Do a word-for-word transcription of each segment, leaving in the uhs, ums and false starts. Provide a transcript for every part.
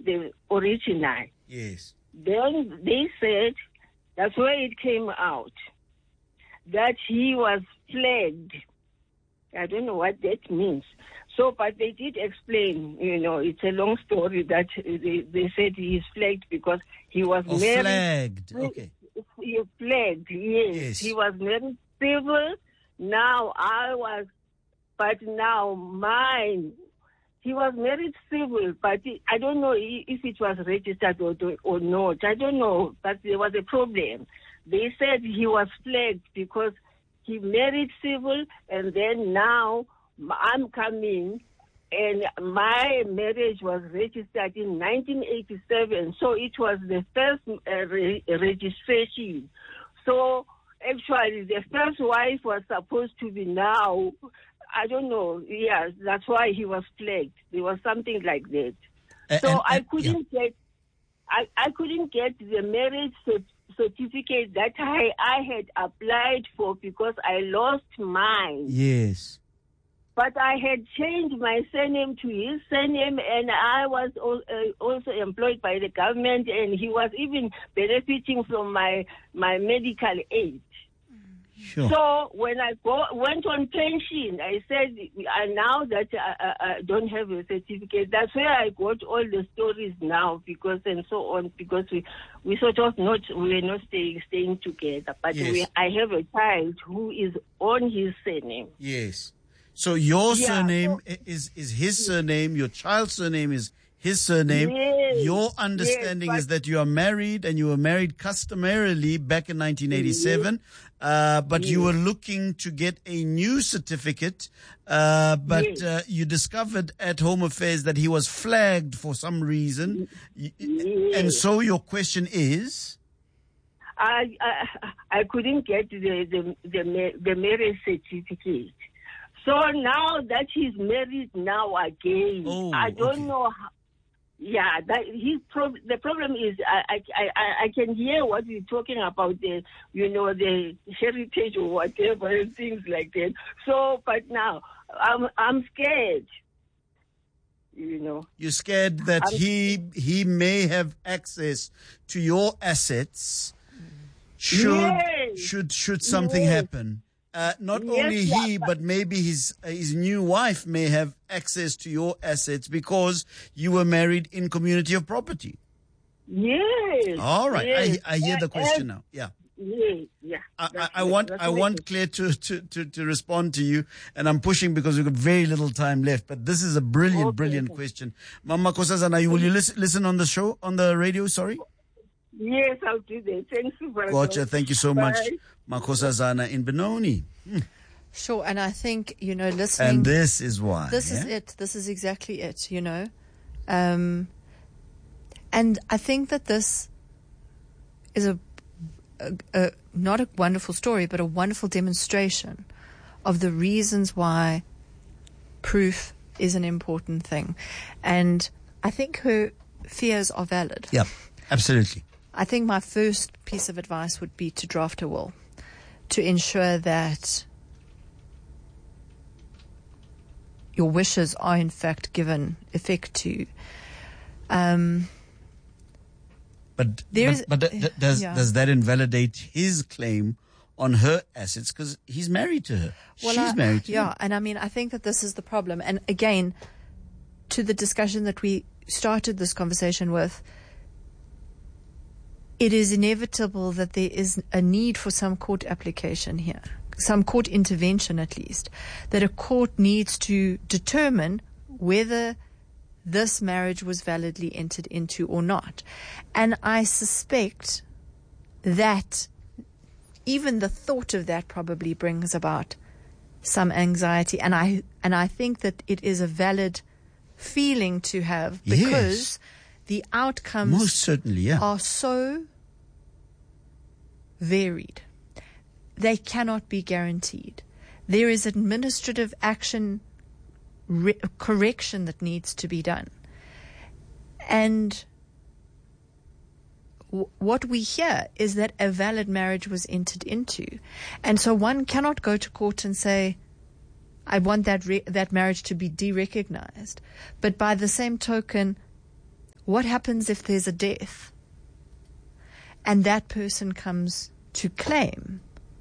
the original. Yes. Then they said, that's where it came out, that he was flagged. I don't know what that means. So, but they did explain, you know, it's a long story that they, they said he is flagged because he was oh, married. flagged, okay. He flagged, yes. yes. He was married civil. Now I was, but now mine, he was married civil, but I don't know if it was registered or, or not. I don't know, but there was a problem. They said he was flagged because he married civil, and then now I'm coming, and my marriage was registered in nineteen eighty-seven, so it was the first uh, re- registration. So actually, the first wife was supposed to be now. I don't know. Yeah, that's why he was flagged. There was something like that. Uh, so and, and, I couldn't yeah. get, I, I couldn't get the marriage cert- certificate that I, I had applied for because I lost mine. Yes. But I had changed my surname to his surname, and I was also employed by the government, and he was even benefiting from my, my medical aid. Sure. So when I go, went on pension, I said, uh, now that I, I don't have a certificate, that's where I got all the stories now, because and so on, because we, we sort of not, we were not staying, staying together. But yes. we, I have a child who is on his surname. Yes. So your yeah, surname so, is, is his surname, your child's surname is his surname. Yes, your understanding yes, is that you are married, and you were married customarily back in nineteen eighty-seven, yes, uh, but yes, you were looking to get a new certificate, uh, but yes, uh, you discovered at Home Affairs that he was flagged for some reason. Yes. And so your question is? I, I, I couldn't get the, the, the, the marriage certificate. So now that he's married now again, oh, I don't okay. know how. Yeah, that his prob- the problem is I, I I I can hear what you're talking about, the you know the heritage or whatever and things like that. So, but now I'm I'm scared. You know, you're scared that I'm, he he may have access to your assets. Should yes, should should something yes. happen? Uh, not yes, only yeah, he, but maybe his uh, his new wife may have access to your assets because you were married in community of property. Yes. All right, yes. I I hear the question now. Yeah. Yes, yeah. I, I, I want I want Claire to, to, to, to respond to you, and I'm pushing because we've got very little time left. But this is a brilliant, okay. brilliant question. Mama Nkosazana, will you listen listen on the show on the radio? Sorry. Yes, I'll do that. Thanks very much. Gotcha. Thank you so Bye. much, Nkosazana in Benoni. Hmm. Sure, and I think, you know, listening... And this is why. This yeah? is it. This is exactly it, you know. Um, and I think that this is a, a, a not a wonderful story, but a wonderful demonstration of the reasons why proof is an important thing. And I think her fears are valid. Yeah, absolutely. I think my first piece of advice would be to draft a will, to ensure that your wishes are in fact given effect to. Um, but there but, is, but th- th- does yeah. does that invalidate his claim on her assets? Because he's married to her. Well, She's I, married to yeah, him. and I mean, I think that this is the problem. And again, to the discussion that we started this conversation with, it is inevitable that there is a need for some court application here, some court intervention at least, that a court needs to determine whether this marriage was validly entered into or not. And I suspect that even the thought of that probably brings about some anxiety. And I, and I think that it is a valid feeling to have, because yes. the outcomes most certainly, yeah. are so varied. They cannot be guaranteed. There is administrative action re- correction that needs to be done. And w- what we hear is that a valid marriage was entered into. And so one cannot go to court and say, I want that re- that marriage to be de-recognized. But by the same token, what happens if there's a death and that person comes to claim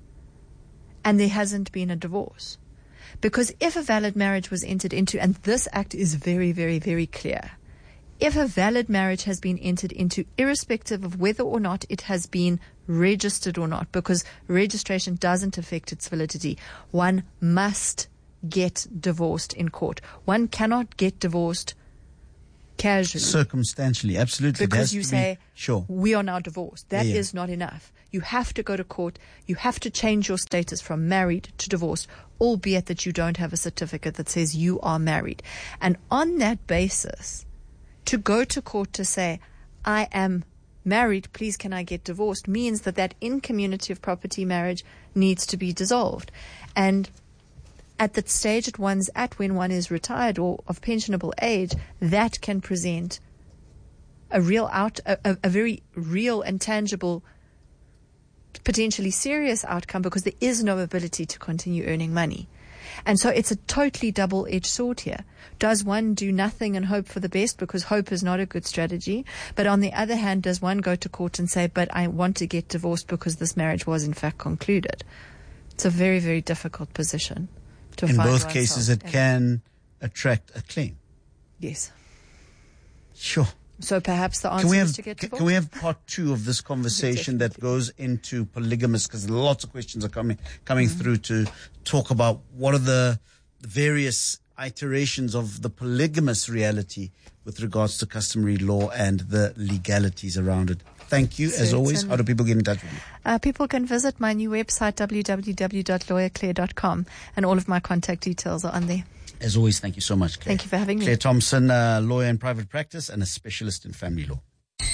and there hasn't been a divorce? Because if a valid marriage was entered into, and this act is very, very, very clear, if a valid marriage has been entered into, irrespective of whether or not it has been registered or not, because registration doesn't affect its validity, one must get divorced in court. One cannot get divorced casually. Circumstantially, absolutely. Because you say, be, sure. we are now divorced. That yeah, yeah. is not enough. You have to go to court. You have to change your status from married to divorced, albeit that you don't have a certificate that says you are married. And on that basis, to go to court to say, I am married, please can I get divorced, means that that in-community of property marriage needs to be dissolved. And at the stage that one's at, when one is retired or of pensionable age, that can present a real out, a, a, a very real and tangible, potentially serious outcome, because there is no ability to continue earning money. And so it's a totally double-edged sword here. Does one do nothing and hope for the best, because hope is not a good strategy? But on the other hand, does one go to court and say, but I want to get divorced because this marriage was in fact concluded? It's a very, very difficult position to in find both cases, it in. can attract a claim. Yes. Sure. So perhaps the answer can we have, is to get divorced. Can we have part two of this conversation that goes into polygamous? Because lots of questions are coming coming mm-hmm. through to talk about what are the various iterations of the polygamous reality with regards to customary law and the legalities around it. Thank you. Certainly. As always, how do people get in touch with you? Uh, people can visit my new website, w w w dot lawyer claire dot com, and all of my contact details are on there. As always, thank you so much, Claire. Thank you for having me. Claire Thompson, uh, lawyer in private practice and a specialist in family law.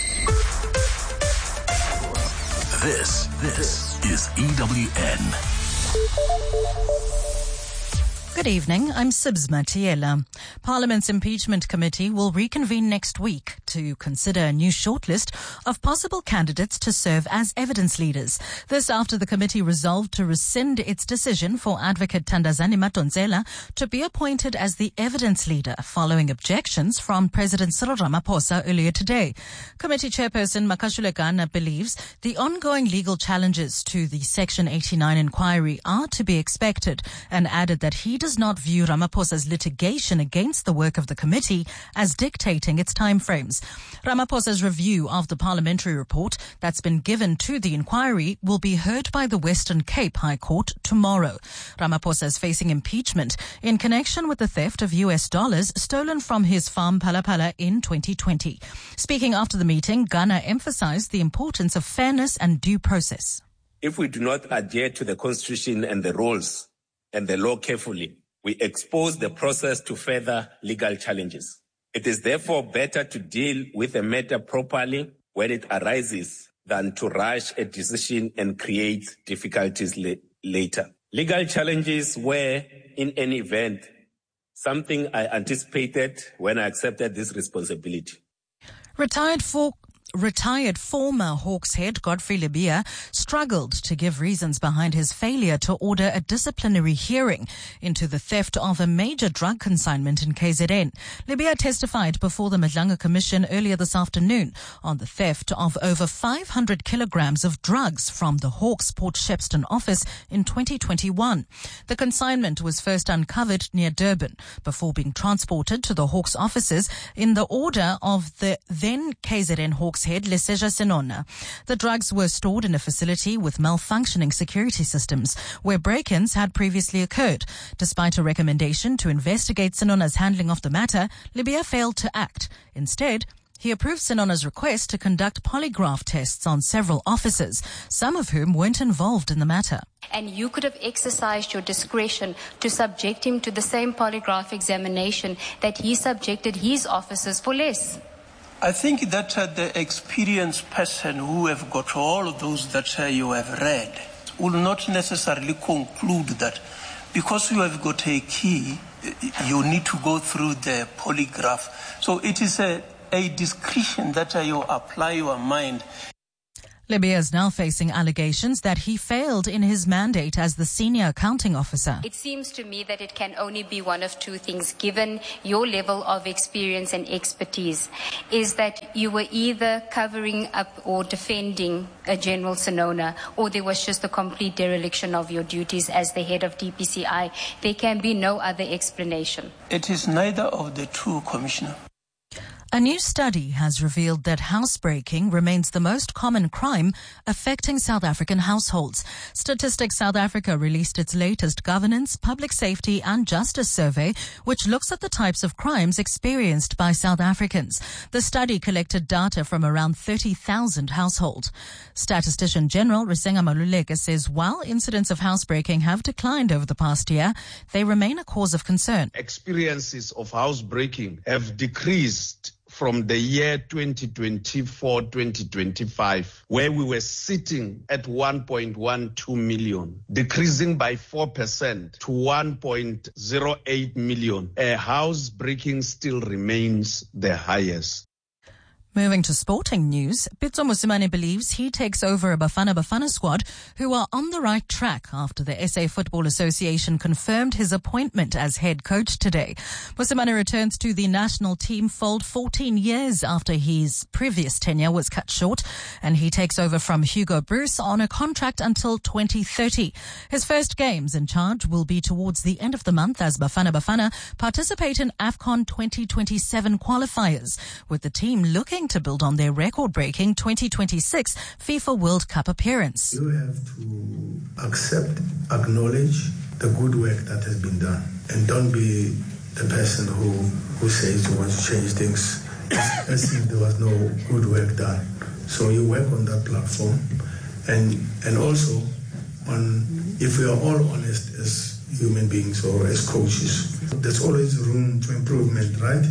This, this is E W N. Good evening, I'm Sibs Matiela. Parliament's Impeachment Committee will reconvene next week to consider a new shortlist of possible candidates to serve as evidence leaders. This after the committee resolved to rescind its decision for Advocate Thandazani Madonsela to be appointed as the evidence leader following objections from President Cyril Ramaphosa earlier today. Committee Chairperson Makashule Gana believes the ongoing legal challenges to the Section eighty-nine inquiry are to be expected, and added that he does not view Ramaphosa's litigation against the work of the committee as dictating its timeframes. Ramaphosa's review of the parliamentary report that's been given to the inquiry will be heard by the Western Cape High Court tomorrow. Ramaphosa is facing impeachment in connection with the theft of U S dollars stolen from his farm Palapala in twenty twenty. Speaking after the meeting, Ghana emphasized the importance of fairness and due process. If we do not adhere to the Constitution and the rules and the law carefully, we expose the process to further legal challenges. It is therefore better to deal with a matter properly when it arises than to rush a decision and create difficulties la- later. Legal challenges were, in any event, something I anticipated when I accepted this responsibility. Retired for Retired former Hawks head Godfrey Lebeya struggled to give reasons behind his failure to order a disciplinary hearing into the theft of a major drug consignment in K Z N. Lebeya testified before the Madlanga Commission earlier this afternoon on the theft of over five hundred kilograms of drugs from the Hawks Port Shepstone office in twenty twenty-one. The consignment was first uncovered near Durban before being transported to the Hawks offices in the order of the then K Z N Hawks head Leseja Senona. The drugs were stored in a facility with malfunctioning security systems where break-ins had previously occurred. Despite a recommendation to investigate Senona's handling of the matter, Lebeya failed to act. Instead, he approved Senona's request to conduct polygraph tests on several officers, some of whom weren't involved in the matter. And you could have exercised your discretion to subject him to the same polygraph examination that he subjected his officers for less. I think that uh, the experienced person who have got all of those that uh, you have read will not necessarily conclude that because you have got a key, you need to go through the polygraph. So it is a, a discretion that uh, you apply your mind. Libya is now facing allegations that he failed in his mandate as the senior accounting officer. It seems to me that it can only be one of two things, given your level of experience and expertise, is that you were either covering up or defending a General Sonona, or there was just a complete dereliction of your duties as the head of D P C I. There can be no other explanation. It is neither of the two, Commissioner. A new study has revealed that housebreaking remains the most common crime affecting South African households. Statistics South Africa released its latest governance, public safety and justice survey, which looks at the types of crimes experienced by South Africans. The study collected data from around thirty thousand households. Statistician General Risenga Maluleke says while incidents of housebreaking have declined over the past year, they remain a cause of concern. Experiences of housebreaking have decreased from the year twenty twenty-four twenty twenty-five, where we were sitting at one point one two million, decreasing by four percent to one point zero eight million. Uh, housebreaking still remains the highest. Moving to sporting news, Pitso Mosimane believes he takes over a Bafana Bafana squad who are on the right track after the S A Football Association confirmed his appointment as head coach today. Mosimane returns to the national team fold fourteen years after his previous tenure was cut short, and he takes over from Hugo Bruce on a contract until twenty thirty. His first games in charge will be towards the end of the month as Bafana Bafana participate in AFCON twenty twenty-seven qualifiers, with the team looking to build on their record-breaking twenty twenty-six FIFA World Cup appearance. You have to accept, acknowledge the good work that has been done, and don't be the person who, who says you want to change things as if there was no good work done. So you work on that platform, and and also on, if we are all honest as human beings or as coaches, there's always room for improvement, right?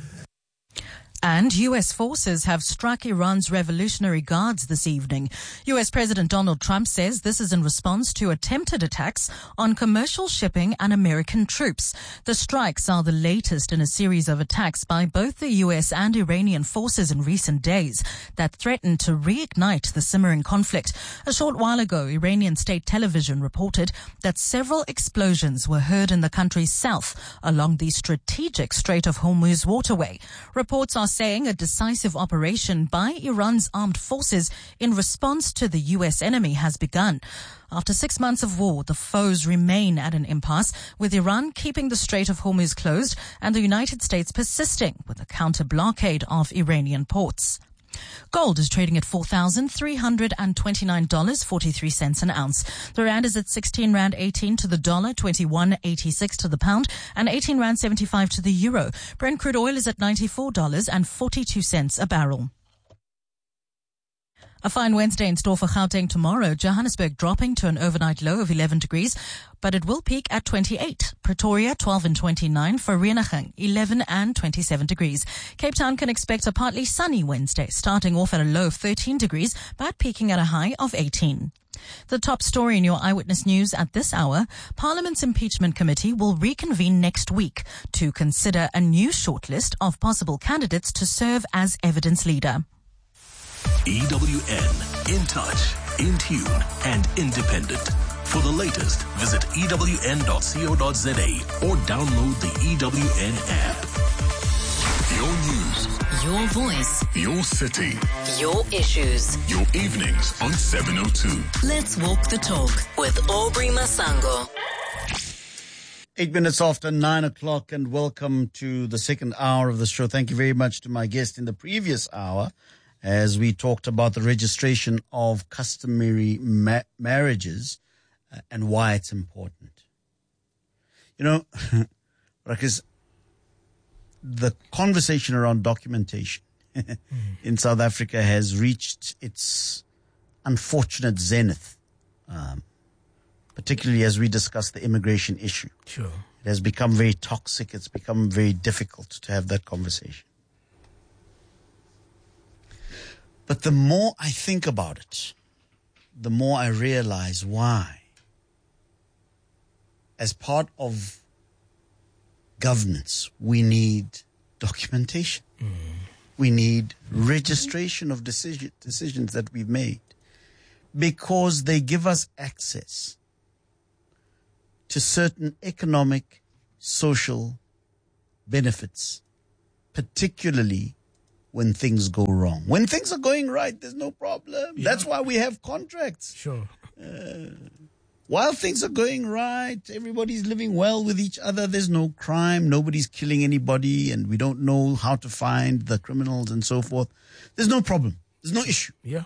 And U S forces have struck Iran's Revolutionary Guards this evening. U S President Donald Trump says this is in response to attempted attacks on commercial shipping and American troops. The strikes are the latest in a series of attacks by both the U S and Iranian forces in recent days that threaten to reignite the simmering conflict. A short while ago, Iranian state television reported that several explosions were heard in the country's south along the strategic Strait of Hormuz waterway. Reports are saying a decisive operation by Iran's armed forces in response to the U S enemy has begun. After six months of war, the foes remain at an impasse, with Iran keeping the Strait of Hormuz closed and the United States persisting with a counter-blockade of Iranian ports. Gold is trading at four thousand three hundred twenty-nine dollars and forty-three cents an ounce. The rand is at sixteen rand eighteen to the dollar, twenty-one eighty-six to the pound, and eighteen rand seventy-five to the euro. Brent crude oil is at ninety-four dollars and forty-two cents a barrel. A fine Wednesday in store for Gauteng tomorrow. Johannesburg dropping to an overnight low of eleven degrees, but it will peak at twenty-eight. Pretoria twelve and twenty-nine. Vereeniging eleven and twenty-seven degrees. Cape Town can expect a partly sunny Wednesday, starting off at a low of thirteen degrees, but peaking at a high of eighteen. The top story in your Eyewitness News at this hour: Parliament's Impeachment Committee will reconvene next week to consider a new shortlist of possible candidates to serve as evidence leader. E W N, in touch, in tune, and independent. For the latest, visit E W N dot co dot za or download the E W N app. Your news, your voice, your city, your issues, your evenings on seven oh two. Let's walk the talk with Aubrey Masango. Eight minutes after nine o'clock, and welcome to the second hour of the show. Thank you very much to my guest in the previous hour, as we talked about the registration of customary ma- marriages uh, and why it's important. You know, because the conversation around documentation mm. in South Africa has reached its unfortunate zenith, um, particularly as we discuss the immigration issue. Sure. It has become very toxic. It's become very difficult to have that conversation. But the more I think about it, the more I realize why. As part of governance, we need documentation. Mm. We need registration of decision, decisions that we've made. because they give us access to certain economic, social benefits, particularly when things go wrong. When things are going right, there's no problem. Yeah. That's why we have contracts. Sure. Uh, while things are going right, everybody's living well with each other, there's no crime, nobody's killing anybody, and we don't know how to find the criminals and so forth. There's no problem. There's no issue. Yeah.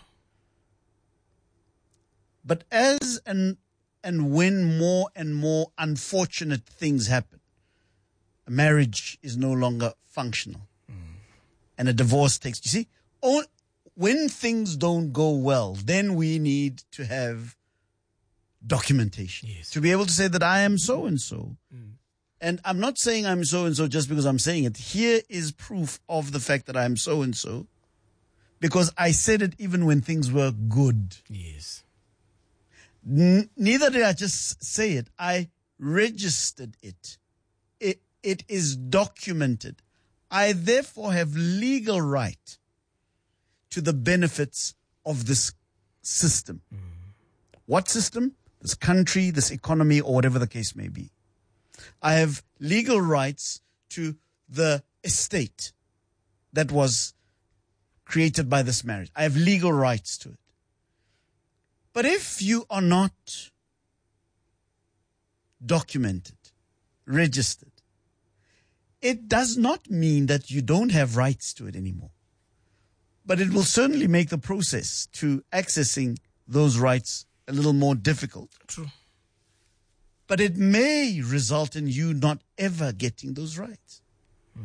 But as and and when more and more unfortunate things happen, a marriage is no longer functional, mm. and a divorce takes. You see, all, when things don't go well, then we need to have documentation yes. to be able to say that I am so and so. And I'm not saying I'm so and so just because I'm saying it. Here is proof of the fact that I'm so and so, because I said it even when things were good. Yes. N- neither did I just say it. I registered it. It it is documented. I therefore have legal right to the benefits of this system. Mm. What system? This country, this economy, or whatever the case may be. I have legal rights to the estate that was created by this marriage. I have legal rights to it. But if you are not documented, registered, it does not mean that you don't have rights to it anymore. But it will certainly make the process to accessing those rights a little more difficult. True. But it may result in you not ever getting those rights. Mm.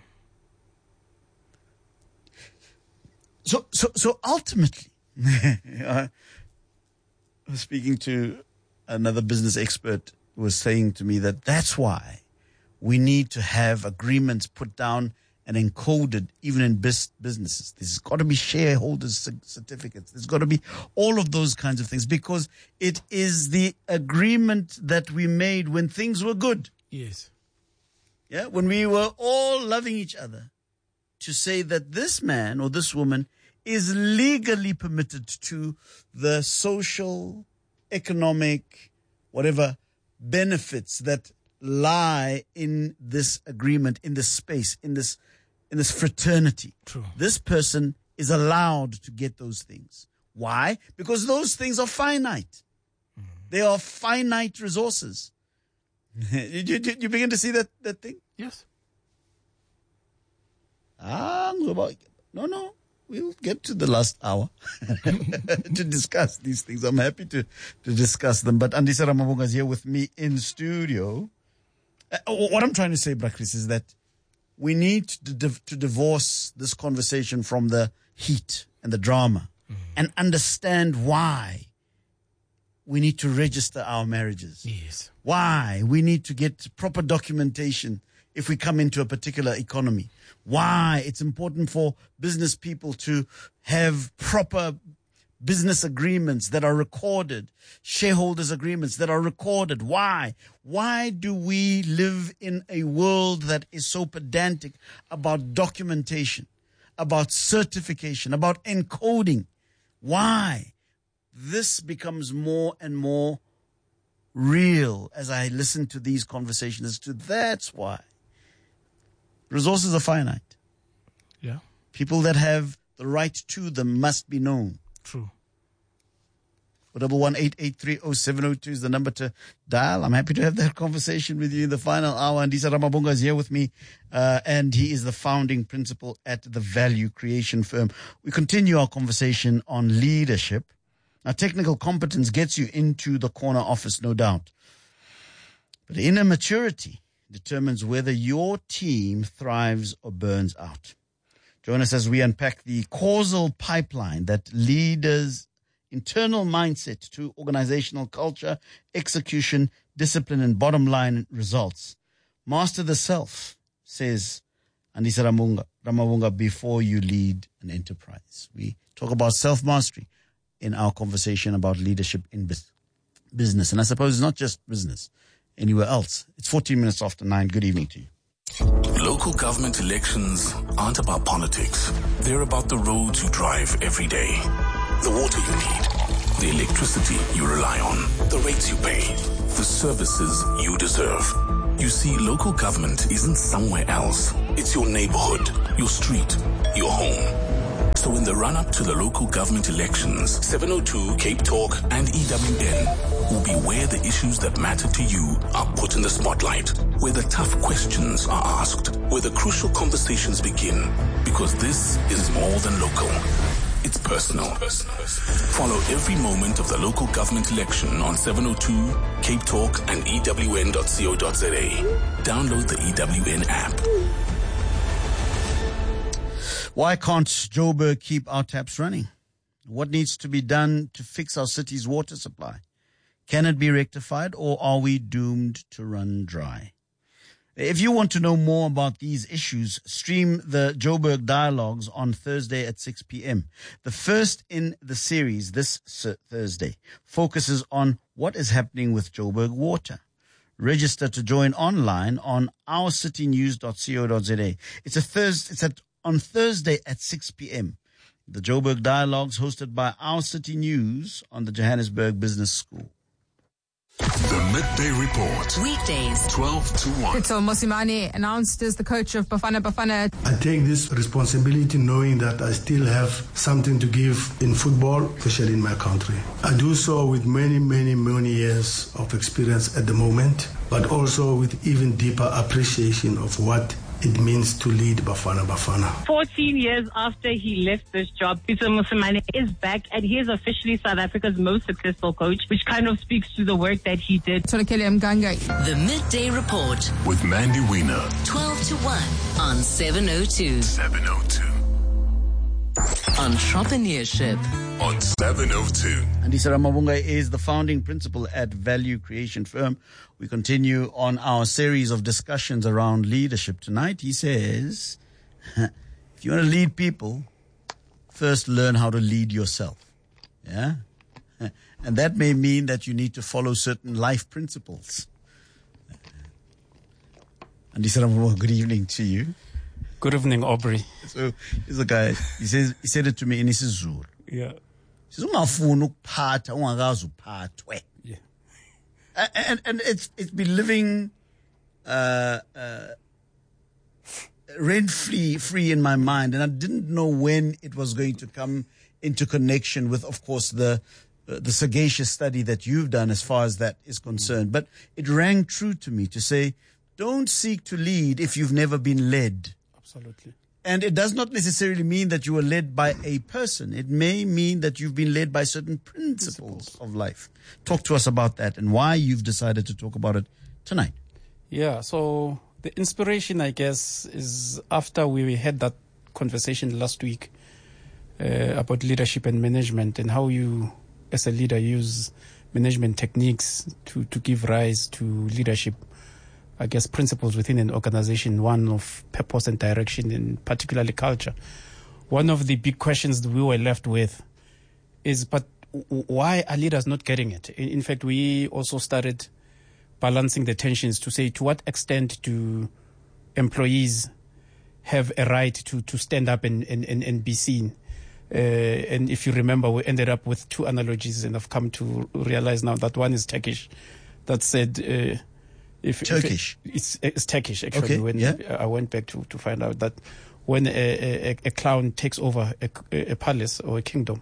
So, so, so ultimately, I was speaking to another business expert who was saying to me that that's why we need to have agreements put down and encoded even in bis- businesses. There's got to be shareholders c- certificates. There's got to be all of those kinds of things, because it is the agreement that we made when things were good. Yes. Yeah, when we were all loving each other, to say that this man or this woman is legally permitted to the social, economic, whatever benefits that lie in this agreement, in this space, in this in this fraternity. True. This person is allowed to get those things. Why? Because those things are finite. Mm. They are finite resources. you, you, you begin to see that, that thing? Yes. Ah, no, no. We'll get to the last hour to discuss these things. I'm happy to, to discuss them. But Andisa Ramabonga is here with me in studio. Uh, what I'm trying to say, Brakris, is that we need to, div- to divorce this conversation from the heat and the drama mm. and understand why we need to register our marriages. Yes. Why we need to get proper documentation if we come into a particular economy. Why it's important for business people to have proper business agreements that are recorded, shareholders agreements that are recorded. Why? Why do we live in a world that is so pedantic about documentation, about certification, about encoding? Why? This becomes more and more real as I listen to these conversations as to that's why. Resources are finite. Yeah. People that have the right to them must be known. True. Double one eight eight three oh seven oh two is the number to dial. I'm happy to have that conversation with you in the final hour. Andisa Ramabonga is here with me, uh, and he is the founding principal at the Value Creation Firm. We continue our conversation on leadership. Now, technical competence gets you into the corner office, no doubt. But inner maturity determines whether your team thrives or burns out. Join us as we unpack the causal pipeline that leaders' internal mindset to organizational culture, execution, discipline, and bottom line results. Master the self, says Andisa Ramabonga, before you lead an enterprise. We talk about self-mastery in our conversation about leadership in business. And I suppose it's not just business, anywhere else. It's fourteen minutes after nine. Good evening to you. Local government elections aren't about politics. They're about the roads you drive every day, the water you need, the electricity you rely on, the rates you pay, the services you deserve. You see, local government isn't somewhere else. It's your neighborhood, your street, your home. So in the run-up to the local government elections, seven oh two, Cape Talk and E W N will be where the issues that matter to you are put in the spotlight, where the tough questions are asked, where the crucial conversations begin, because this is more than local. It's personal. Follow every moment of the local government election on seven oh two, Cape Talk and E W N dot co dot za. Download the E W N app. Why can't Joburg keep our taps running? What needs to be done to fix our city's water supply? Can it be rectified, or are we doomed to run dry? If you want to know more about these issues, stream the Joburg Dialogues on Thursday at six p.m. The first in the series this Thursday focuses on what is happening with Joburg Water. Register to join online on our city news dot co dot za. It's a Thursday, it's at on Thursday at six p.m. The Joburg Dialogues, hosted by Our City News on the Johannesburg Business School. The Midday Report. Weekdays, twelve to one. Pitso Mosimane announced as the coach of Bafana Bafana. I take this responsibility knowing that I still have something to give in football, especially in my country. I do so with many, many, many years of experience at the moment, but also with even deeper appreciation of what it means to lead Bafana Bafana. fourteen years after he left this job, Pitso Mosimane is back and he is officially South Africa's most successful coach, which kind of speaks to the work that he did. The Midday Report with Mandy Wiener. twelve to one on seven oh two. seven oh two. Entrepreneurship on seven oh two. Andisa Ramabunga is the founding principal at Value Creation Firm. We continue on our series of discussions around leadership. Tonight, he says, if you want to lead people, first learn how to lead yourself. Yeah? And that may mean that you need to follow certain life principles. Andisa Ramabunga, good evening to you. Good evening, Aubrey. So, here's the guy. He says, he said it to me in isiZulu. Yeah. He says, ungafuni ukuphatha, ungakazi uphathwe. Yeah. And, and it's, it's been living, uh, uh, rent-free, free in my mind. And I didn't know when it was going to come into connection with, of course, the, uh, the sagacious study that you've done as far as that is concerned. But it rang true to me to say, don't seek to lead if you've never been led. Absolutely. And it does not necessarily mean that you were led by a person. It may mean that you've been led by certain principles, principles. of life. Talk to us about that and why you've decided to talk about it tonight. Yeah, so the inspiration, I guess, is after we had that conversation last week uh, about leadership and management and how you, as a leader, use management techniques to, to give rise to leadership. I guess, principles within an organization, one of purpose and direction, and particularly culture. One of the big questions that we were left with is, but why are leaders not getting it? In fact, we also started balancing the tensions to say, to what extent do employees have a right to, to stand up and, and, and, and be seen? Uh, and if you remember, we ended up with two analogies, and I've come to realize now that one is Turkish, that said... Uh, If, Turkish. If it, it's, it's Turkish, actually. Okay, when yeah. I went back to, to find out that when a, a, a clown takes over a, a palace or a kingdom,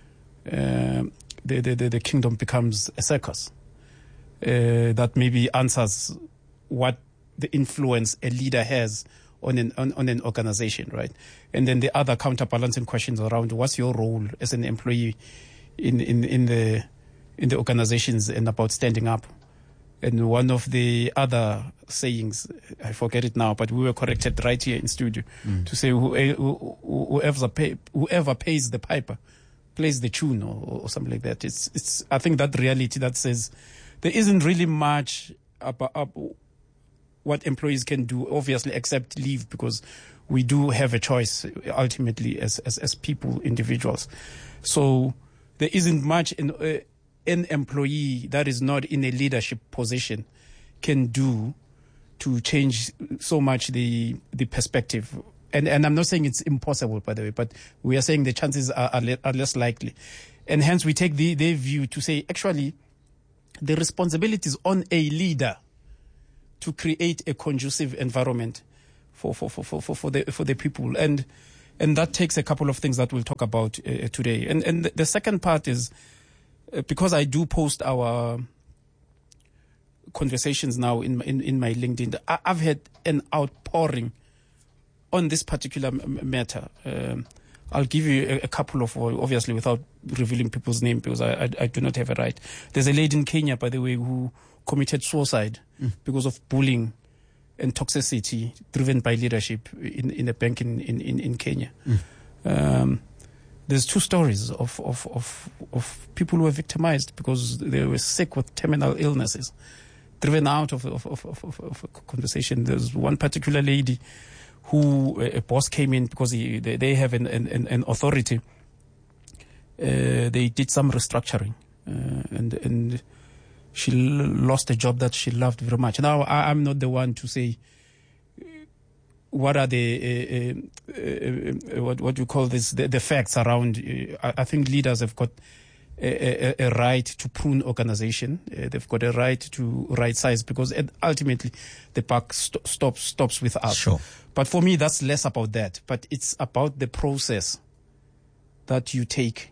uh, the, the, the kingdom becomes a circus. Uh, that maybe answers what the influence a leader has on an, on, on an organization, right? And then the other counterbalancing questions around what's your role as an employee in, in, in the in the organizations and about standing up. And one of the other sayings, I forget it now, but we were corrected right here in studio mm. to say who, who, whoever, pay, whoever pays the piper plays the tune or, or something like that. It's, it's, I think that reality that says there isn't really much about, about what employees can do, obviously, except leave, because we do have a choice ultimately as, as, as people, individuals. So there isn't much in, uh, an employee that is not in a leadership position can do to change so much the the perspective And, and I'm not saying it's impossible, by the way, but we are saying the chances are, are, le- are less likely. And hence we take the, their view to say, actually, the responsibility is on a leader to create a conducive environment for, for, for, for, for, for, the, for the people. And and that takes a couple of things that we'll talk about uh, today. And, and the second part is, uh, because I do post our conversations now in, in, in my LinkedIn, I, I've had an outpouring on this particular matter. Um, I'll give you a, a couple of, obviously without revealing people's name, because I, I, I do not have a right. There's a lady in Kenya, by the way, who committed suicide mm. because of bullying and toxicity driven by leadership in, in a bank in, in, in Kenya. Mm. Um, there's two stories of, of, of, of people who were victimized because they were sick with terminal illnesses, driven out of, of, of, of, of a conversation. There's one particular lady who a boss came in because he, they, they have an, an, an authority. Uh, they did some restructuring, uh, and and she l- lost a job that she loved very much. Now, I, I'm not the one to say what are the uh, uh, uh, what what you call this the, the facts around. Uh, I, I think leaders have got a, a, a right to prune organization. Uh, they've got a right to right size, because ultimately the buck st- stops stops with us. Sure. But for me, that's less about that. But it's about the process that you take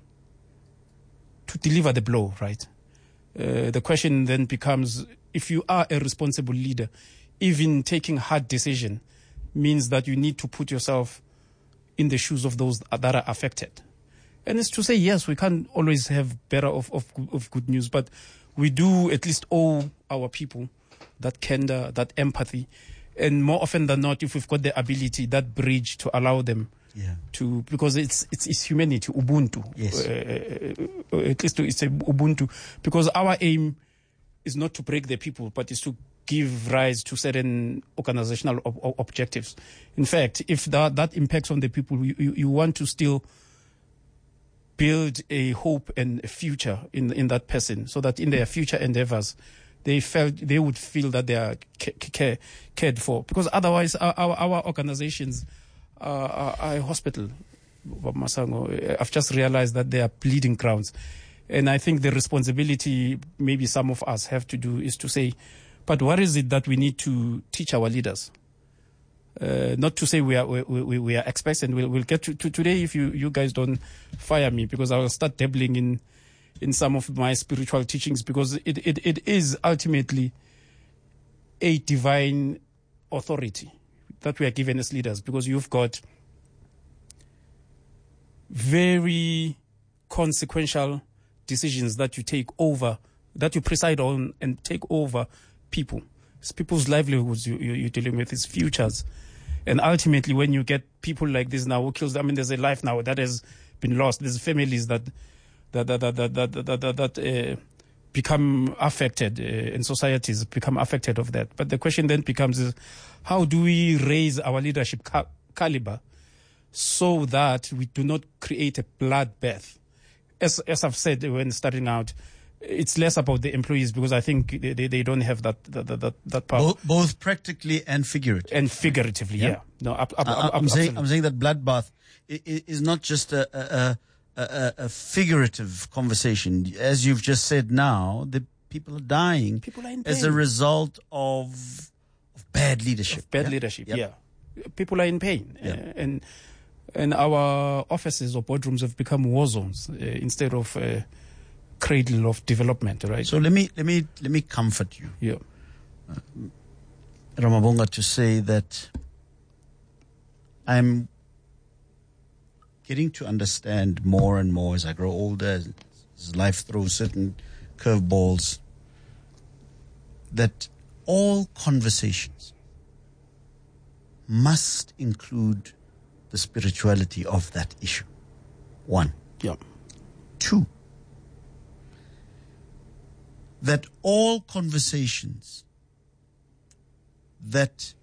to deliver the blow, right? Uh, the question then becomes, if you are a responsible leader, even taking hard decision means that you need to put yourself in the shoes of those that are affected. And it's to say, yes, we can't always have better of, of, of good news, but we do at least owe our people that candor, that empathy. And more often than not, if we've got the ability, that bridge to allow them yeah. to, because it's, it's it's humanity, Ubuntu. Yes. Uh, at least it's a Ubuntu, because our aim is not to break the people, but is to give rise to certain organizational ob- objectives. In fact, if that that impacts on the people, you, you, you want to still build a hope and a future in in that person, so that in their future endeavors, they felt they would feel that they are ca- ca- cared for. Because otherwise, our our, our organizations are, are, are a hospital. Masango, I've just realized that they are bleeding grounds, and I think the responsibility maybe some of us have to do is to say, but what is it that we need to teach our leaders? Uh, not to say we are we, we, we are experts, and we'll, we'll get to, to today if you, you guys don't fire me, because I will start dabbling in in some of my spiritual teachings, because it, it, it is ultimately a divine authority that we are given as leaders, because you've got very consequential decisions that you take over, that you preside on and take over people. It's people's livelihoods you, you, you're dealing with, its futures. And ultimately, when you get people like this now who kills them, I mean, there's a life now that has been lost. There's families that that that that that that, that, that, that uh, become affected, uh, and societies become affected of that. But the question then becomes, is how do we raise our leadership ca- caliber so that we do not create a bloodbath? As as I've said when starting out, it's less about the employees, because I think they, they, they don't have that that that, that power. Both, both practically and figuratively. And figuratively, yeah. yeah. No, up, up, I, up, I'm up, saying I'm saying that bloodbath is not just a a, a a figurative conversation. As you've just said now, the people are dying people are in as pain. a result of, of bad leadership. Of bad yeah? leadership, yep. yeah. People are in pain. Yeah. Uh, and and our offices or boardrooms have become war zones uh, instead of uh, cradle of development, right? So let me let me let me comfort you, yeah, uh, Ramabonga, to say that I'm getting to understand more and more as I grow older, as life throws certain curveballs, that all conversations must include the spirituality of that issue. One. Yeah. Two. That all conversations that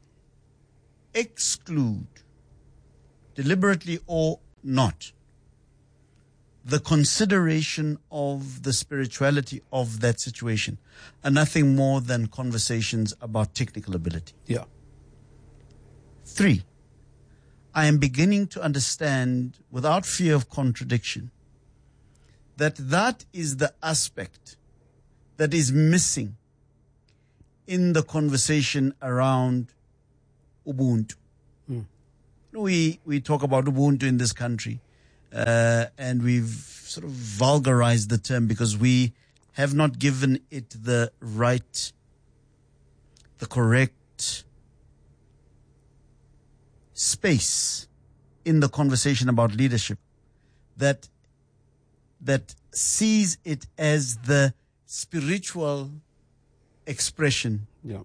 exclude, deliberately or not, the consideration of the spirituality of that situation are nothing more than conversations about technical ability. Yeah. Three, I am beginning to understand, without fear of contradiction, that that is the aspect that is missing in the conversation around Ubuntu. Mm. We we talk about Ubuntu in this country, uh, and we've sort of vulgarized the term because we have not given it the right, the correct space in the conversation about leadership that that sees it as the spiritual expression yeah.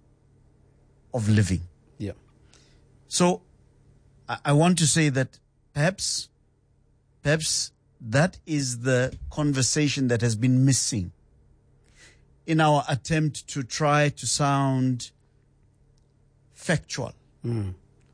of living. Yeah. So I, I want to say that perhaps perhaps that is the conversation that has been missing in our attempt to try to sound factual mm.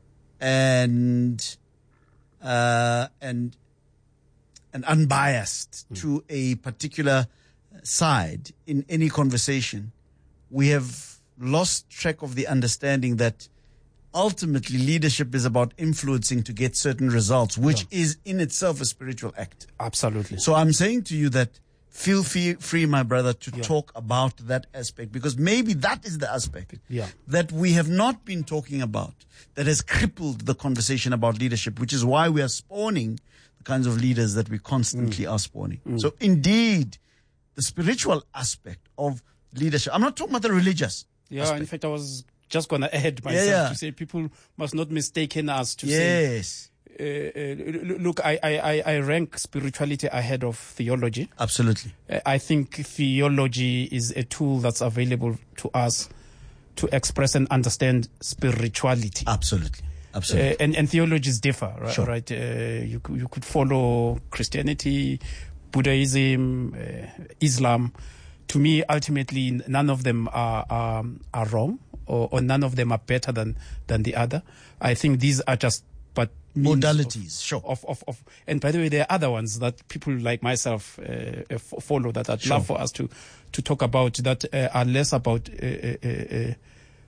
and uh, and and unbiased mm. to a particular side in any conversation. We have lost track of the understanding that ultimately leadership is about influencing to get certain results, which yeah. is in itself a spiritual act. Absolutely. So I'm saying to you that feel free, free my brother, to yeah. talk about that aspect, because maybe that is the aspect yeah. that we have not been talking about, that has crippled the conversation about leadership, which is why we are spawning the kinds of leaders that we constantly mm. are spawning. Mm. So indeed, the spiritual aspect of leadership, I'm not talking about the religious Yeah, aspect. In fact, I was just going to add myself yeah, yeah. to say people must not mistaken us to yes. say, uh, uh, look, I, I, I rank spirituality ahead of theology. Absolutely. Uh, I think theology is a tool that's available to us to express and understand spirituality. Absolutely. Absolutely. Uh, and, and theologies differ, right? Sure. right? Uh, you, you could follow Christianity, Buddhism, uh, Islam. To me, ultimately, none of them are are, are wrong, or, or none of them are better than, than the other. I think these are just but modalities, of, sure. Of, of, of, and by the way, there are other ones that people like myself uh, follow that I'd sure. love for us to, to talk about that uh, are less about uh, uh, uh,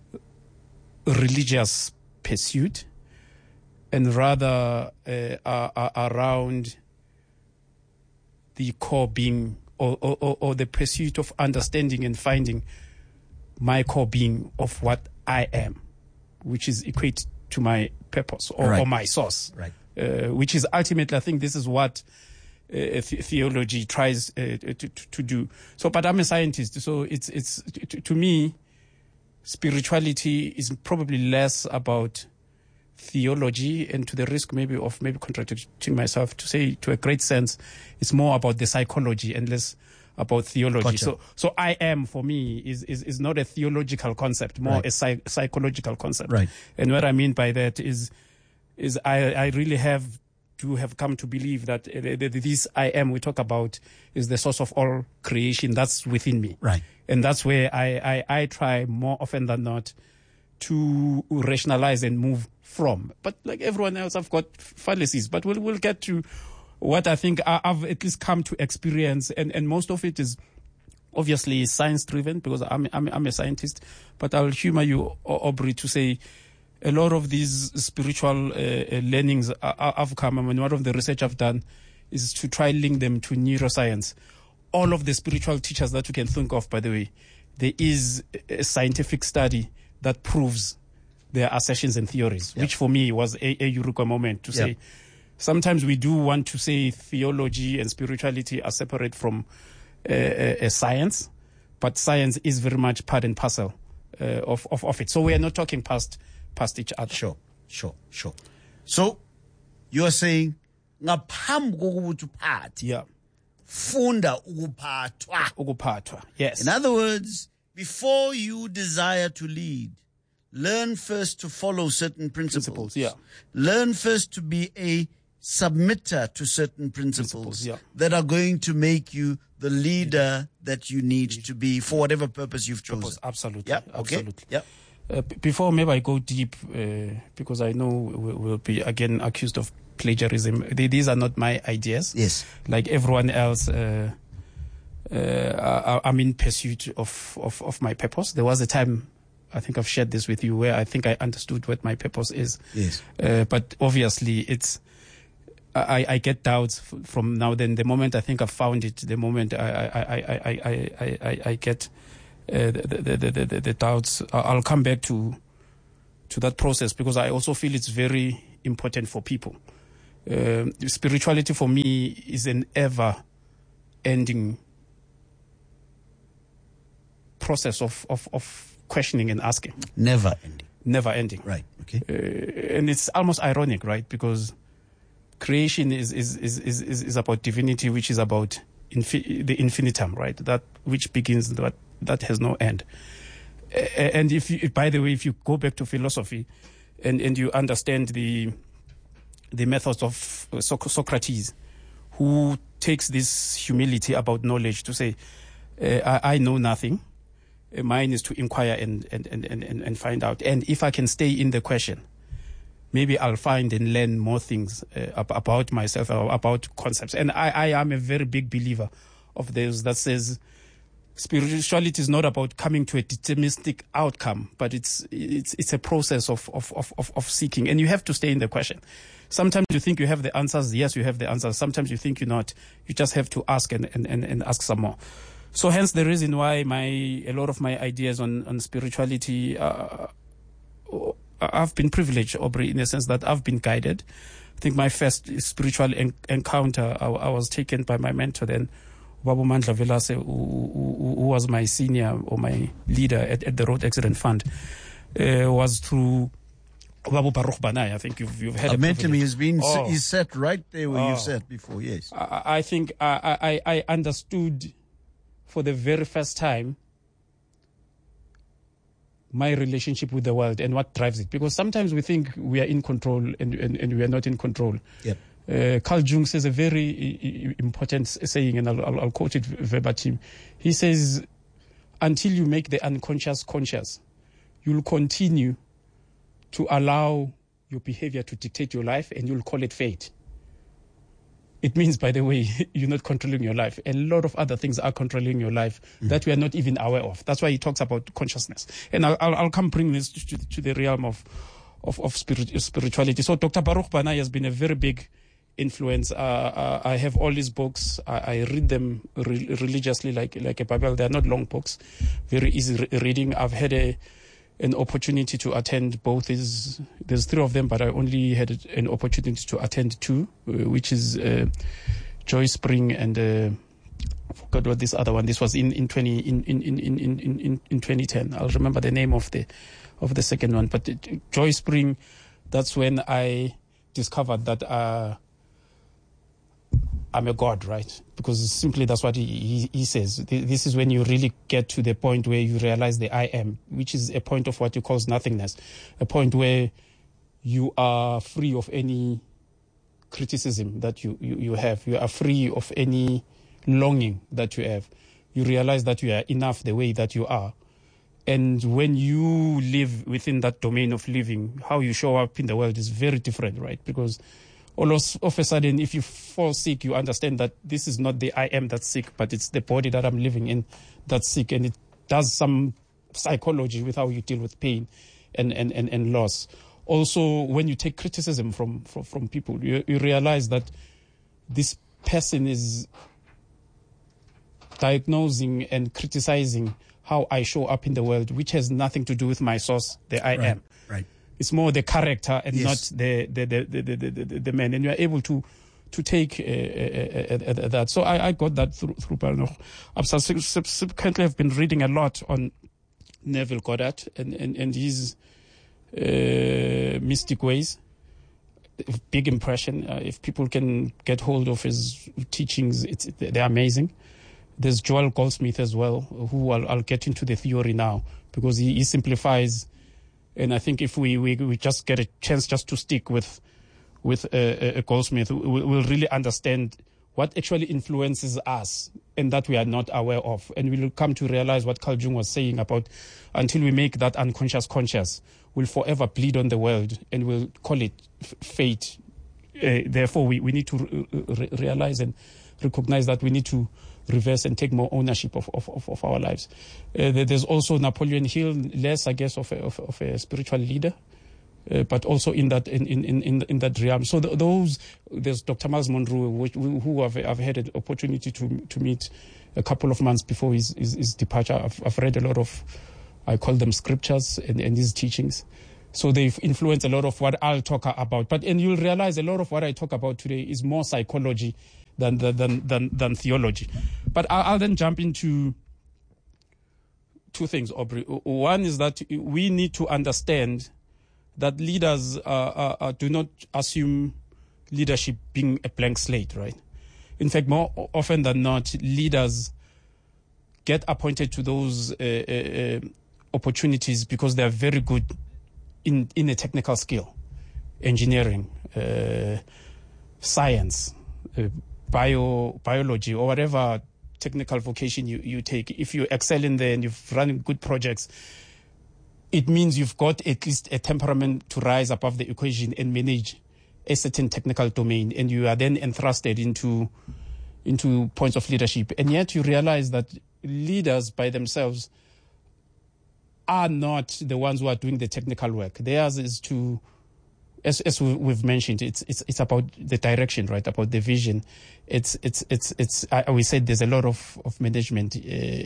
religious pursuit and rather uh, are, are around the core being or, or, or the pursuit of understanding and finding my core being of what I am, which is equate to my purpose or, right. or my source, right. uh, which is ultimately, I think this is what uh, th- theology tries uh, to, to, to do. So, but I'm a scientist, so it's, it's to, to me, spirituality is probably less about theology, and to the risk maybe of maybe contradicting myself to say to a great sense, it's more about the psychology and less about theology. Gotcha. So, so I am for me is, is, is not a theological concept, more right. a psych- psychological concept. Right. And what I mean by that is, is I, I really have to have come to believe that this I am we talk about is the source of all creation that's within me. Right. And that's where I, I, I try more often than not to rationalize and move from. But like everyone else, I've got fallacies, but we'll, we'll get to what I think I've at least come to experience. And, and most of it is obviously science driven because I'm, I'm, I'm a scientist, but I'll humor you, Aubrey, to say a lot of these spiritual uh, learnings I've come, I mean, one of the research I've done is to try link them to neuroscience. All of the spiritual teachers that you can think of, by the way, there is a scientific study that proves their assertions and theories, yep. which for me was a, a eureka moment to say, yep. sometimes we do want to say theology and spirituality are separate from uh, uh, science, but science is very much part and parcel uh, of, of, of it. So we are not talking past past each other. Sure, sure, sure. So you are saying, ngaphambi kokuthi uphathe, yeah. funda ukuphathwa. Ukuphathwa, yes. In other words, before you desire to lead, learn first to follow certain principles. principles yeah. Learn first to be a submitter to certain principles, principles yeah. that are going to make you the leader that you need to be for whatever purpose you've chosen. Purpose, absolutely. Yeah. Okay. Absolutely. Yeah. Uh, b- before maybe I go deep, uh, because I know we'll, we'll be again accused of plagiarism. They, these are not my ideas. Yes. Like everyone else, uh, uh, I, I'm in pursuit of, of, of my purpose. There was a time I think I've shared this with you, where I think I understood what my purpose is. Yes. Uh, but obviously, it's I, I get doubts from now. Then the moment I think I've found it, the moment I I I I I, I, I get uh, the, the, the, the the doubts, I'll come back to to that process, because I also feel it's very important for people. Uh, spirituality for me is an ever-ending process of, of, of questioning and asking. Never ending. Never ending. Right. Okay. Uh, and it's almost ironic, right? Because creation is is, is, is, is about divinity, which is about infi- the infinitum, right? That which begins, that that has no end. Uh, and if you, by the way, if you go back to philosophy, and, and you understand the the methods of Socrates, who takes this humility about knowledge to say, uh, I, I know nothing. Mine is to inquire and, and, and, and, and find out. And if I can stay in the question, maybe I'll find and learn more things uh, about myself, or about concepts. And I, I am a very big believer of those that says spirituality is not about coming to a deterministic outcome, but it's it's it's a process of, of, of, of seeking. And you have to stay in the question. Sometimes you think you have the answers. Yes, you have the answers. Sometimes you think you're not. You just have to ask and, and, and, and ask some more. So hence the reason why my a lot of my ideas on, on spirituality, uh, I've been privileged, Aubrey, in the sense that I've been guided. I think my first spiritual en- encounter, I, I was taken by my mentor then, Babu Mandla Velase, who, who, who was my senior or my leader at, at the Road Accident Fund, uh, was through Babu Baruch Banai. I think you've, you've had I met him. privilege. He's been, Oh. he's sat right there where Oh. you've sat before, yes. I, I think I, I, I understood for the very first time my relationship with the world and what drives it. Because sometimes we think we are in control and, and, and we are not in control. Yep. Uh, Carl Jung says a very i- i- important saying, and I'll, I'll, I'll quote it verbatim. He says, until you make the unconscious conscious, you'll continue to allow your behavior to dictate your life, and you'll call it fate. It means, by the way, you're not controlling your life. A lot of other things are controlling your life mm. that we are not even aware of. That's why he talks about consciousness. And I'll, I'll, I'll come bring this to, to the realm of, of, of spirit, spirituality. So Doctor Baruch Banai has been a very big influence. Uh, uh, I have all his books. I, I read them re- religiously like, like a Bible. They're not long books, very easy re- reading. I've had a, an opportunity to attend both his, there's three of them, but I only had an opportunity to attend two, uh, which is uh, Joy Spring and uh, I forgot what this other one. This was in, in twenty in, in, in, in, in, in twenty ten. I'll remember the name of the of the second one. But uh, Joy Spring, that's when I discovered that uh, I'm a god, right? Because simply that's what he, he, he says. This is when you really get to the point where you realize the I am, which is a point of what he calls nothingness, a point where you are free of any criticism that you, you, you have. You are free of any longing that you have. You realize that you are enough the way that you are. And when you live within that domain of living, how you show up in the world is very different, right? Because all of a sudden, if you fall sick, you understand that this is not the I am that's sick, but it's the body that I'm living in that's sick. And it does some psychology with how you deal with pain and, and, and, and loss. Also, when you take criticism from, from, from people, you, you realize that this person is diagnosing and criticizing how I show up in the world, which has nothing to do with my source, the I Right, am. right. It's more the character and Yes. not the the, the, the, the, the, the, the man. And you are able to to take uh, uh, uh, uh, that. So I, I got that through through Baruch. I've subsequently have been reading a lot on Neville Goddard and, and, and his uh, mystic ways. Big impression. Uh, if people can get hold of his teachings, it's they're amazing. There's Joel Goldsmith as well, who I'll, I'll get into the theory now, because he, he simplifies. And I think if we, we, we just get a chance just to stick with with a, a Goldsmith, we, we'll really understand what actually influences us and that we are not aware of. And we'll come to realize what Carl Jung was saying about until we make that unconscious conscious, we'll forever bleed on the world and we'll call it f- fate. uh, therefore, we, we need to re- re- realize and recognize that we need to reverse and take more ownership of, of, of, of our lives. Uh, there's also Napoleon Hill, less, I guess, of a, of, of a spiritual leader, uh, but also in that in, in, in, in that realm. So th- those, there's Doctor Miles Monroe, which, who I've, I've had an opportunity to to meet a couple of months before his, his, his departure. I've, I've read a lot of, I call them scriptures and, and his teachings. So they've influenced a lot of what I'll talk about. But and you'll realize a lot of what I talk about today is more psychology than than than, than theology. But I'll, I'll then jump into two things, Aubrey. One is that we need to understand that leaders uh, uh, uh, do not assume leadership being a blank slate, right? In fact, more often than not, leaders get appointed to those uh, uh, opportunities because they are very good in, in a technical skill, engineering, uh, science, uh, bio biology, or whatever technical vocation you, you take. If you excel in there and you've run good projects, it means you've got at least a temperament to rise above the equation and manage a certain technical domain, and you are then entrusted into into points of leadership. And yet you realize that leaders by themselves are not the ones who are doing the technical work. Theirs is to, as as we've mentioned, it's it's it's about the direction, right? About the vision. It's it's it's it's. I, we said there's a lot of of management uh, uh,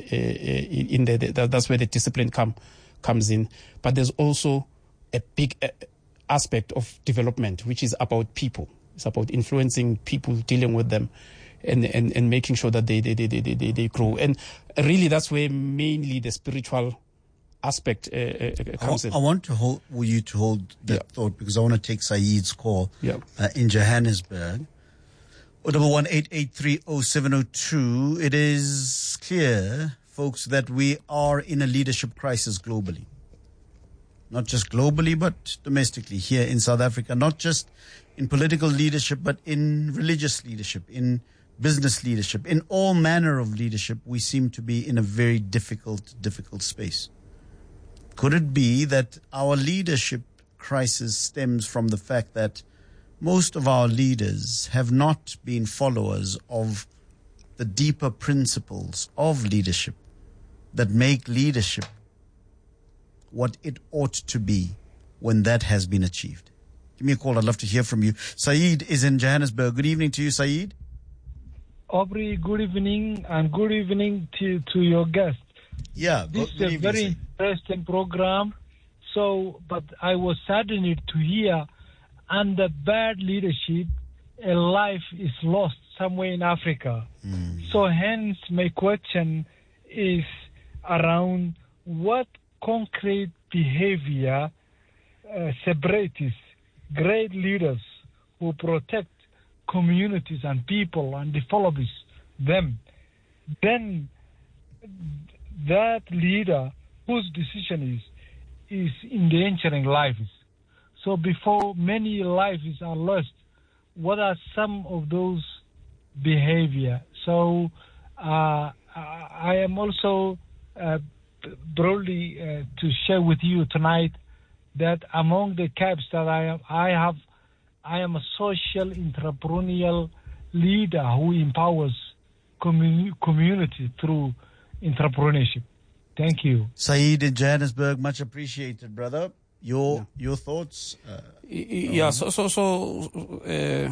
in there. That's where the discipline come comes in. But there's also a big uh, aspect of development, which is about people. It's about influencing people, dealing with them, and and, and making sure that they they, they they they they grow. And really, that's where mainly the spiritual aspect uh, uh, comes I, in. I want to hold you to hold that yeah. thought, because I want to take Saeed's call yeah. uh, in Johannesburg. Oh, double one eight eight three oh seven oh two. It is clear, folks, that we are in a leadership crisis globally. Not just globally, but domestically here in South Africa. Not just in political leadership, but in religious leadership, in business leadership, in all manner of leadership. We seem to be in a very difficult, difficult space. Could it be that our leadership crisis stems from the fact that most of our leaders have not been followers of the deeper principles of leadership that make leadership what it ought to be when that has been achieved? Give me a call. I'd love to hear from you. Saeed is in Johannesburg. Good evening to you, Saeed. Aubrey, good evening, and good evening to, to your guest. Yeah, this good is a evening, very Saeed. interesting program. So, but I was saddened to hear under bad leadership, a life is lost somewhere in Africa. Mm. So, hence, my question is around what concrete behavior uh, separates great leaders who protect communities and people and develops them. Then that leader whose decision is is endangering lives. So before many lives are lost, what are some of those behavior? So uh, I am also uh, broadly uh, to share with you tonight that among the caps that I am, I have, I am a social entrepreneurial leader who empowers commun- community through entrepreneurship. Thank you. Saeed in Johannesburg, much appreciated, brother. Your yeah. your thoughts? Uh, yeah, so, so, so uh,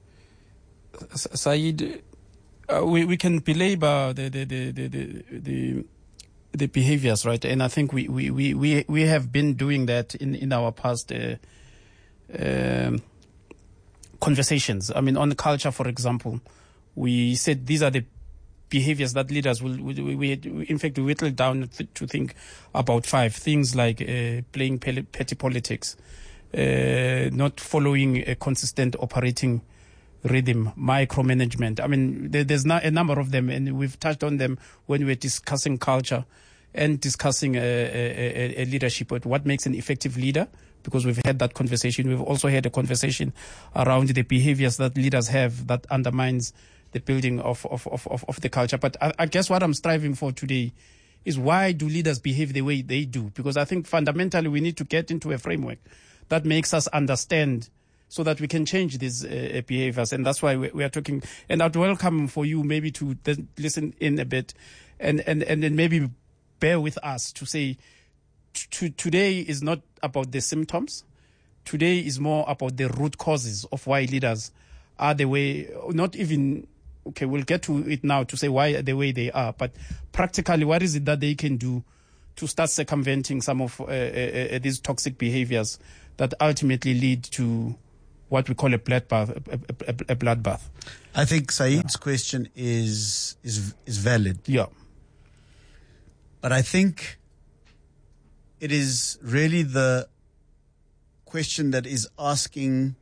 Saeed, uh, we, we can belabor the, the, the, the, the, the the behaviors, right? And I think we, we, we, we, we have been doing that in, in our past uh, um, conversations. I mean, on culture, for example, we said these are the behaviors that leaders will, we, we, we in fact, we whittled down to think about five things like uh, playing petty politics, uh, not following a consistent operating rhythm, micromanagement. I mean, there, there's not a number of them, and we've touched on them when we were discussing culture and discussing a, a, a leadership, but what makes an effective leader, because we've had that conversation. We've also had a conversation around the behaviors that leaders have that undermines the building of, of, of, of the culture. But I, I guess what I'm striving for today is, why do leaders behave the way they do? Because I think fundamentally we need to get into a framework that makes us understand so that we can change these uh, behaviors. And that's why we, we are talking. And I'd welcome for you maybe to th- listen in a bit and, and, and then maybe bear with us to say t- t- today is not about the symptoms. Today is more about the root causes of why leaders are the way, not even, okay, we'll get to it now to say why the way they are, but practically what is it that they can do to start circumventing some of uh, uh, uh, these toxic behaviors that ultimately lead to what we call a bloodbath. A, a, a bloodbath. I think Saeed's yeah. question is is is valid. Yeah. But I think it is really the question that is asking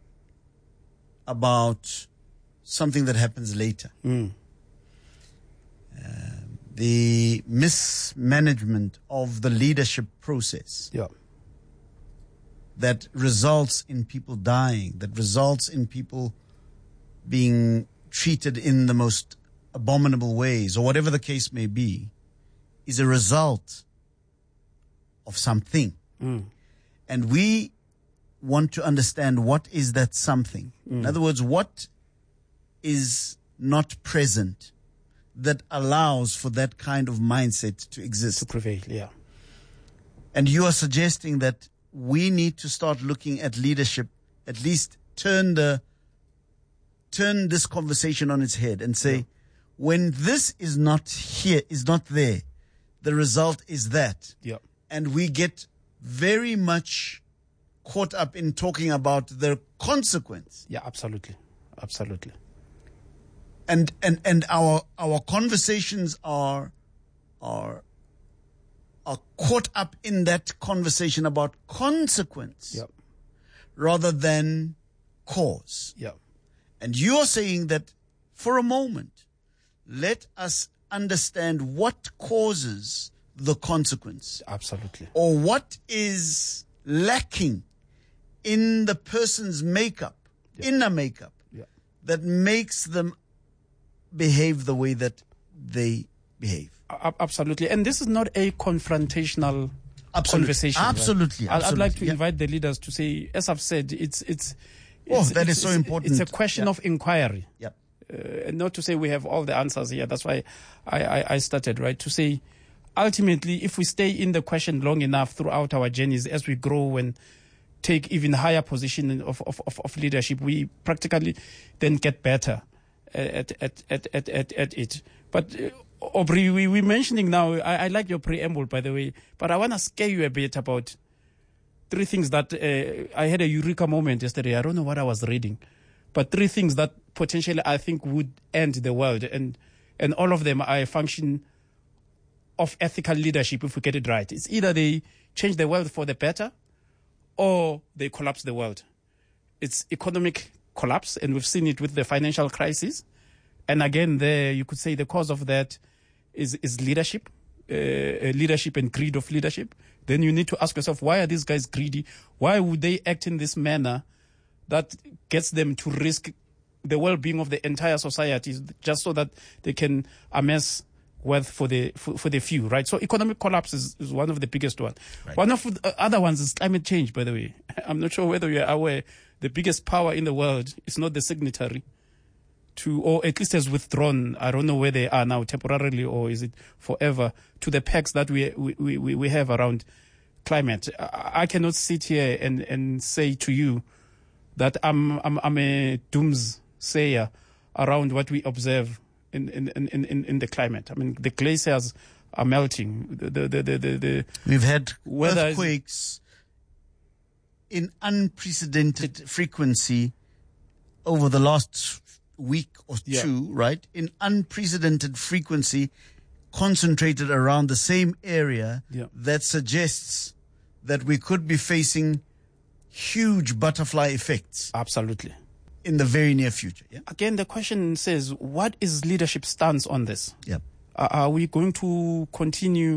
about something that happens later. Mm. Uh, the mismanagement of the leadership process. Yeah. That results in people dying, that results in people being treated in the most abominable ways, or whatever the case may be, is a result of something. Mm. And we want to understand what is that something. Mm. In other words, what is not present that allows for that kind of mindset to exist. To prevail, yeah. And you are suggesting that we need to start looking at leadership, at least turn the turn this conversation on its head and say, yeah. when this is not here, is not there, the result is that. Yeah. And we get very much caught up in talking about the consequence. Yeah, absolutely. Absolutely. And and and our our conversations are are are caught up in that conversation about consequence yep. rather than cause. Yep. And you're saying that for a moment, let us understand what causes the consequence. Absolutely. Or what is lacking in the person's makeup, yep. inner makeup, yep. that makes them behave the way that they behave. Absolutely. And this is not a confrontational absolutely. conversation. Absolutely. Right? absolutely. I'd like to yeah. invite the leaders to say, as I've said, it's it's. Oh, it's, that it's, is so it's, important. It's a question yeah. of inquiry. Yep. Uh, and not to say we have all the answers here. That's why I, I, I started, right? To say, ultimately, if we stay in the question long enough throughout our journeys as we grow and take even higher position of, of, of, of leadership, we practically then get better at at at at, at, at it. But uh, Aubrey, we, we're mentioning now, I, I like your preamble, by the way, but I want to scare you a bit about three things that uh, I had a eureka moment yesterday. I don't know what I was reading, but three things that potentially I think would end the world. And, and all of them are a function of ethical leadership if we get it right. It's either they change the world for the better or they collapse the world. It's economic collapse, and we've seen it with the financial crisis. And again, there you could say the cause of that is is leadership, uh, leadership and greed of leadership. Then you need to ask yourself, why are these guys greedy? Why would they act in this manner that gets them to risk the well-being of the entire society just so that they can amass wealth for the for, for the few, right? So economic collapse is, is one of the biggest ones. Right. One of the other ones is climate change, by the way. I'm not sure whether you're aware. The biggest power in the world is not the signatory to, or at least has withdrawn, I don't know where they are now, temporarily, or is it forever, to the pacts that we we, we, we have around climate. I, I cannot sit here and, and say to you that I'm, I'm, I'm a doomsayer around what we observe in, in, in, in, in the climate. I mean, the glaciers are melting. The, the, the, the, the, the We've had earthquakes in unprecedented frequency over the last week or yeah. two, right? In unprecedented frequency, concentrated around the same area yeah. that suggests that we could be facing huge butterfly effects. Absolutely. In the very near future. Yeah? Again, the question says, what is leadership stance on this? Yeah. Uh, are we going to continue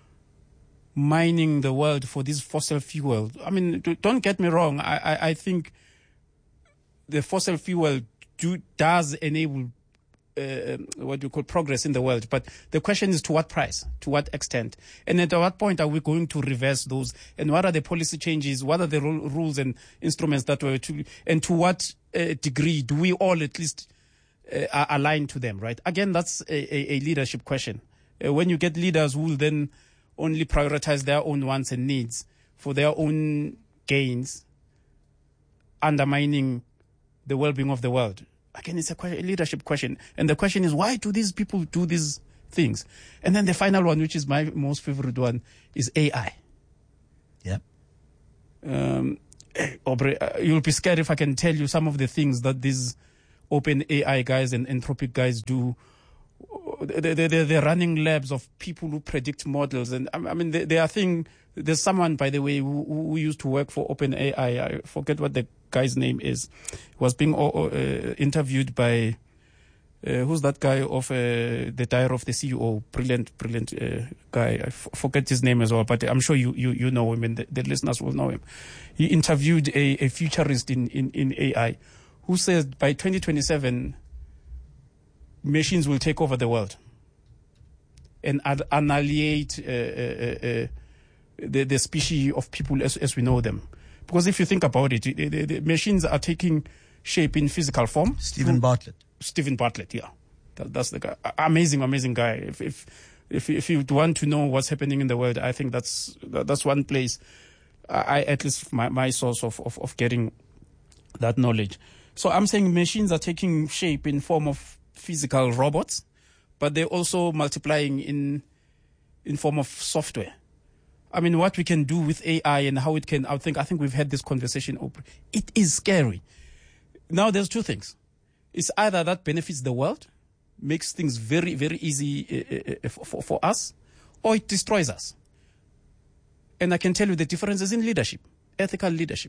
mining the world for this fossil fuel? I mean, don't get me wrong. I, I, I think the fossil fuel do, does enable uh, what you call progress in the world. But the question is, to what price, to what extent, and at what point are we going to reverse those? And what are the policy changes? What are the ru- rules and instruments that were to, and to what uh, degree do we all at least uh, align to them? Right? Again, that's a, a, a leadership question. Uh, when you get leaders who will then only prioritize their own wants and needs for their own gains, undermining the well-being of the world. Again, it's a, question, a leadership question. And the question is, why do these people do these things? And then the final one, which is my most favorite one, is A I. Yeah. Um, Aubrey, uh, you'll be scared if I can tell you some of the things that these open A I guys and Anthropic guys do. They're, they're, they're running labs of people who predict models. And I mean, they, they are thing. There's someone, by the way, who, who used to work for OpenAI. I forget what the guy's name is. Was being uh, interviewed by, uh, who's that guy of uh, the Diary of the C E O? Brilliant, brilliant uh, guy. I f- forget his name as well, but I'm sure you, you, you know him and the, the listeners will know him. He interviewed a, a futurist in, in, in A I who says by twenty twenty-seven, machines will take over the world and ad- annihilate uh, uh, uh, the, the species of people as, as we know them. Because if you think about it, the, the, the machines are taking shape in physical form. Stephen Bartlett. Stephen Bartlett, yeah. That, that's the guy. Amazing, amazing guy. If, if, if, if you want to know what's happening in the world, I think that's, that's one place, I, at least my, my source of, of, of getting that knowledge. So I'm saying machines are taking shape in form of physical robots, but they're also multiplying in in form of software. I mean, what we can do with A I and how it can, I think, I think we've had this conversation. It is scary. Now, there's two things. It's either that benefits the world, makes things very, very easy uh, for, for us, or it destroys us. And I can tell you the differences in leadership, ethical leadership.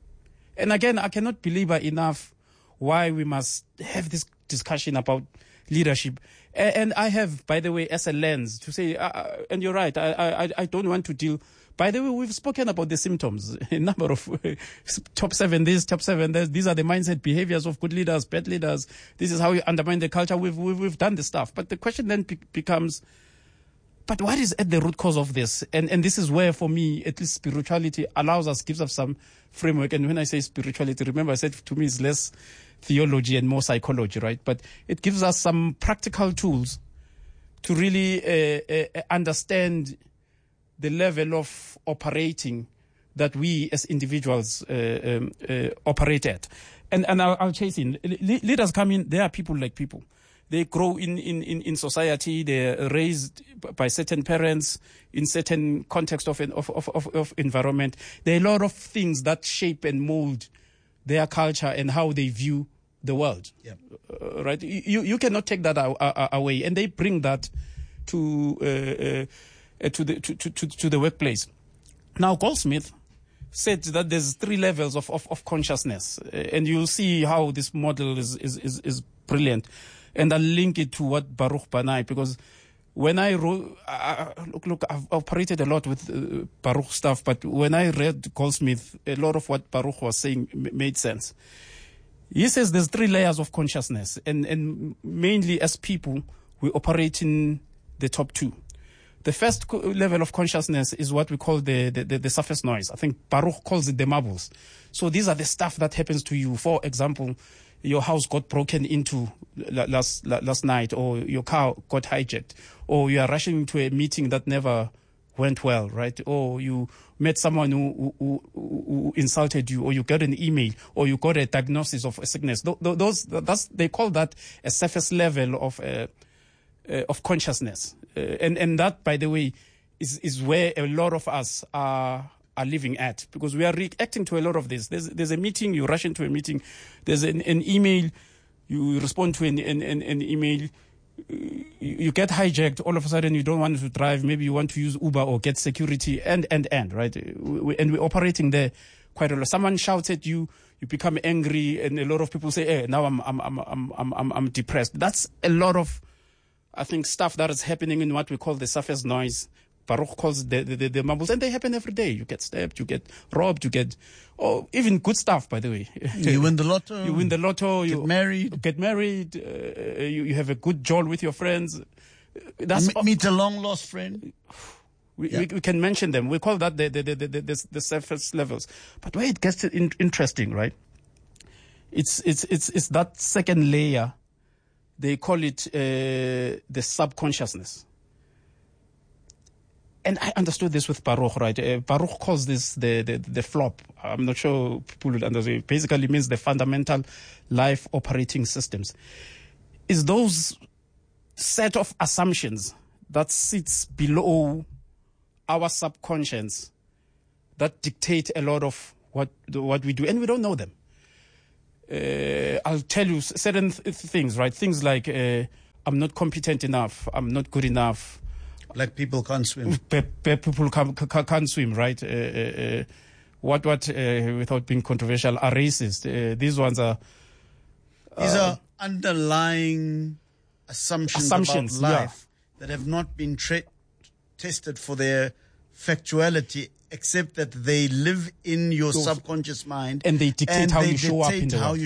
And again, I cannot belabor enough why we must have this discussion about leadership. And I have, by the way, as a lens to say, uh, and you're right, I, I, I don't want to deal. By the way, we've spoken about the symptoms, a number of uh, top seven this, top seven this. These are the mindset behaviors of good leaders, bad leaders. This is how you undermine the culture. We've, we've, we've done the stuff. But the question then be- becomes, but what is at the root cause of this? And, and this is where, for me, at least spirituality allows us, gives us some framework. And when I say spirituality, remember I said to me it's less theology and more psychology, right? But it gives us some practical tools to really uh, uh, understand the level of operating that we as individuals uh, um, uh, operate at. And, and I'll, I'll chase in. Le- leaders come in, they are people like people. They grow in, in, in, in society. They're raised by certain parents in certain context of, of, of, of, of environment. There are a lot of things that shape and mold their culture and how they view the world. Yeah. Uh, right? You, you cannot take that a- a- away. And they bring that to, uh, uh, to, the, to, to, to the workplace. Now, Goldsmith said that there's three levels of, of, of consciousness. Uh, and you'll see how this model is, is, is, is brilliant. And I'll link it to what Baruch Banai, because when I wrote, uh, look, look, I've operated a lot with uh, Baruch stuff, but when I read Goldsmith, a lot of what Baruch was saying m- made sense. He says there's three layers of consciousness, and, and mainly as people, we operate in the top two. The first co- level of consciousness is what we call the, the, the, the surface noise. I think Baruch calls it the marbles. So these are the stuff that happens to you. For example, your house got broken into last last night, or your car got hijacked, or you are rushing to a meeting that never went well, right? Or you met someone who, who, who insulted you, or you got an email, or you got a diagnosis of a sickness. Those, that's, they call that a surface level of uh, uh, of consciousness, uh, and and that, by the way, is is where a lot of us are. are living at, because we are reacting to a lot of this. There's there's a meeting, you rush into a meeting. There's an, an email, you respond to an, an, an, an email. You, you get hijacked. All of a sudden, you don't want to drive. Maybe you want to use Uber or get security, and and and right. We, and we're operating there quite a lot. Someone shouts at you, you become angry, and a lot of people say, "Hey, now I'm I'm I'm I'm I'm I'm, I'm depressed." That's a lot of, I think, stuff that is happening in what we call the surface noise. Baruch calls the, the, the, the mumbles, and they happen every day. You get stabbed, you get robbed, you get, oh, even good stuff, by the way. You win the lotto. You win the lotto. Get you married. Get married. Uh, you, you have a good jolt with your friends. That's M- meet a long lost friend. We, yeah. we, we can mention them. We call that the the the the, the, the surface levels. But where it gets in, interesting, right? It's it's it's it's that second layer. They call it uh, the subconsciousness. And I understood this with Baruch, right? Uh, Baruch calls this the, the the flop. I'm not sure people would understand. It basically means the fundamental life operating systems. It's those set of assumptions that sits below our subconscious that dictate a lot of what what we do, and we don't know them. Uh, I'll tell you certain th- things, right? Things like uh, I'm not competent enough, I'm not good enough. Black people can't swim. Black people can, can, can't swim, right? Uh, uh, what what uh, without being controversial are racist. Uh, these ones are. Uh, these are underlying assumptions, assumptions about life yeah. that have not been tra- tested for their factuality, except that they live in your so, subconscious mind and they dictate and how they you show up in the world.